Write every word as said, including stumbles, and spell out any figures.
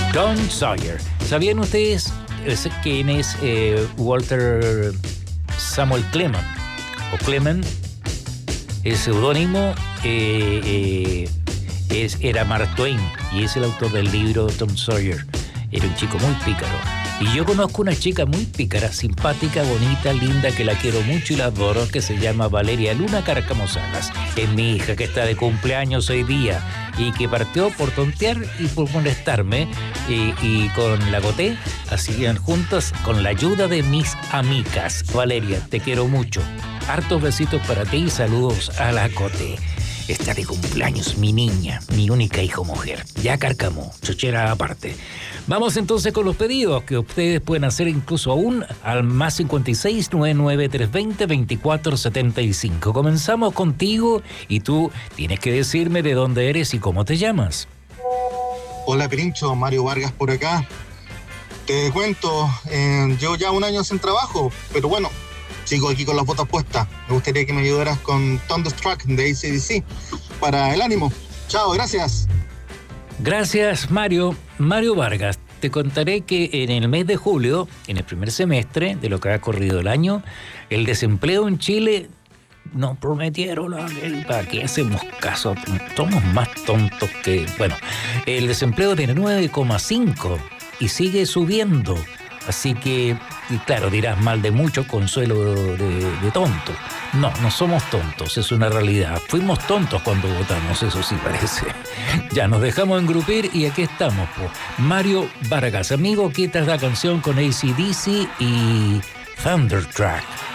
Tom Sawyer. ¿Sabían ustedes quién es eh, Walter Samuel Clement? O Clement, el seudónimo eh, eh, es, era Mark Twain y es el autor del libro Tom Sawyer. Era un chico muy pícaro. Y yo conozco una chica muy pícara, simpática, bonita, linda, que la quiero mucho y la adoro, que se llama Valeria Luna Carcamosalas. Es mi hija que está de cumpleaños hoy día y que partió por tontear y por molestarme y, y con la Goté hacían juntas con la ayuda de mis amigas. Valeria, te quiero mucho. Hartos besitos para ti y saludos a la Goté. Está de cumpleaños mi niña, mi única hija mujer. Ya Cárcamo, chochera aparte. Vamos entonces con los pedidos que ustedes pueden hacer incluso aún al más cincuenta y seis, noventa y nueve, trescientos veinte, veinticuatro setenta y cinco. Comenzamos contigo y tú tienes que decirme de dónde eres y cómo te llamas. Hola Pirincho, Mario Vargas por acá. Te cuento, eh, llevo ya un año sin trabajo, pero bueno, sigo aquí con las botas puestas. Me gustaría que me ayudaras con Thunderstruck de A C D C para el ánimo. Chao, gracias. Gracias, Mario. Mario Vargas, te contaré que en el mes de julio, en el primer semestre de lo que ha corrido el año, el desempleo en Chile nos prometieron, ¿para qué hacemos caso? Somos más tontos que... Bueno, el desempleo tiene nueve coma cinco y sigue subiendo. Así que, y claro, dirás mal de mucho, consuelo de, de tonto. No, no somos tontos, es una realidad. Fuimos tontos cuando votamos, eso sí parece. Ya nos dejamos engrupir y aquí estamos, po. Mario Vargas, amigo, ¿qué tal la canción con A C D C y Thunderstruck?